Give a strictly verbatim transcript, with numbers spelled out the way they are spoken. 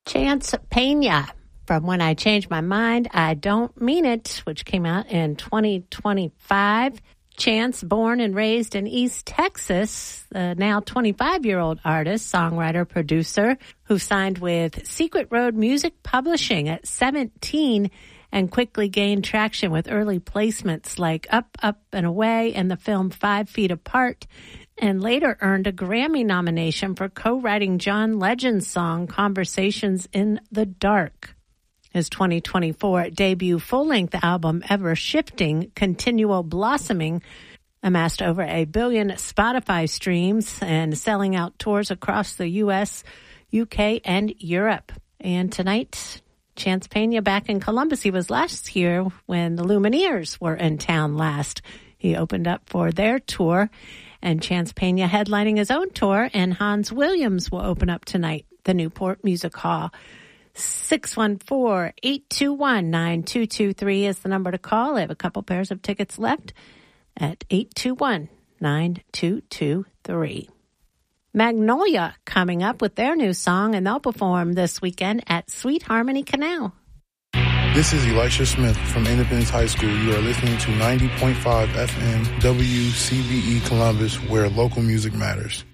Chance Pena from When I Change My Mind, I Don't Mean It, which came out in twenty twenty-five. Chance, born and raised in East Texas, the now twenty-five-year-old artist, songwriter, producer, who signed with Secret Road Music Publishing at seventeen and quickly gained traction with early placements like Up, Up, and Away and the film Five Feet Apart, and later earned a Grammy nomination for co-writing John Legend's song Conversations in the Dark. His twenty twenty-four debut full-length album, Ever Shifting, Continual Blossoming, amassed over a billion Spotify streams and selling out tours across the U S, U K, and Europe. And tonight, Chance Pena back in Columbus. He was last here when the Lumineers were in town last. He opened up for their tour. And Chance Pena headlining his own tour, and Hans Williams will open up tonight, the Newport Music Hall. six one four, eight two one, nine two two three is the number to call. I have a couple pairs of tickets left at eight two one, nine two two three. Magnolia coming up with their new song, and they'll perform this weekend at Sweet Harmony Canal. This is Elisha Smith from Independence High School. You are listening to ninety point five F M W C B E Columbus, where local music matters.